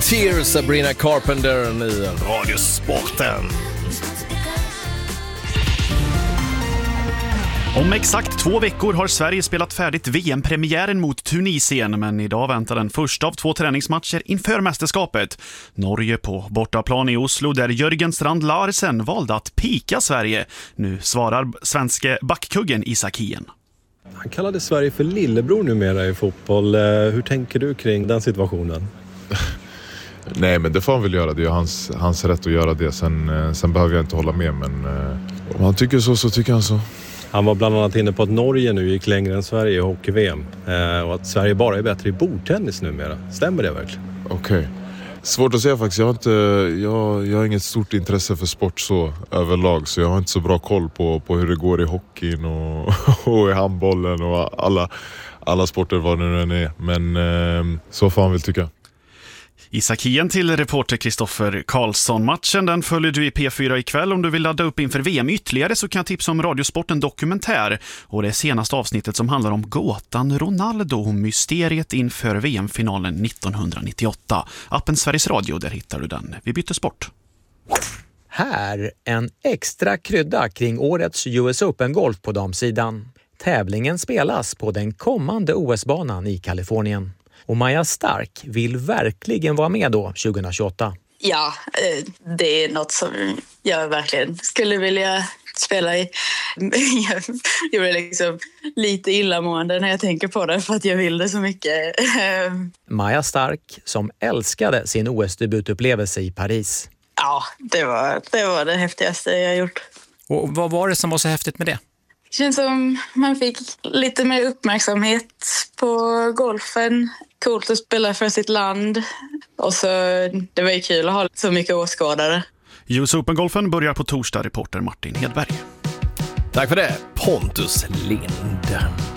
Tears, Sabrina Carpenter i Radiosporten. Om exakt 2 veckor har Sverige spelat färdigt VM-premiären mot Tunisien, men idag väntar den första av 2 träningsmatcher inför mästerskapet. Norge på bortaplan i Oslo, där Jörgen Strand Larsen valde att pika Sverige. Nu svarar svenske backkuggen Isak Hien. Han kallade Sverige för lillebror numera i fotboll. Hur tänker du kring den situationen? Nej, men det får han väl göra. Det är hans rätt att göra det. Sen behöver jag inte hålla med, men om han tycker så tycker han så. Han var bland annat inne på att Norge nu gick längre än Sverige i hockey-VM. Och att Sverige bara är bättre i bordtennis numera. Stämmer det verkligen? Okej. Svårt att säga faktiskt. Jag har inget stort intresse för sport så överlag. Så jag har inte så bra koll på hur det går i hockeyn och i handbollen och alla sporter vad det nu än är. Men så får han väl tycka. Isak Hien till reporter Kristoffer Karlsson. Matchen den följer du i P4 ikväll. Om du vill ladda upp inför VM ytterligare så kan jag tipsa om Radiosporten dokumentär. Och det senaste avsnittet som handlar om gåtan Ronaldo och mysteriet inför VM-finalen 1998. Appen Sveriges Radio, där hittar du den. Vi byter sport. Här en extra krydda kring årets US Open-golf på damsidan. Tävlingen spelas på den kommande OS-banan i Kalifornien. Och Maja Stark vill verkligen vara med då 2028. Ja, det är något som jag verkligen skulle vilja spela i. Jag blir liksom lite illamående när jag tänker på det för att jag vill det så mycket. Maja Stark som älskade sin OS-debutupplevelse i Paris. Ja, det var det häftigaste jag gjort. Och vad var det som var så häftigt med det? Det känns som man fick lite mer uppmärksamhet på golfen. Coolt att spela för sitt land. Och så det var ju kul att ha så mycket åskådare. US Open-golfen börjar på torsdag, reporter Martin Hedberg. Tack för det, Pontus Lind.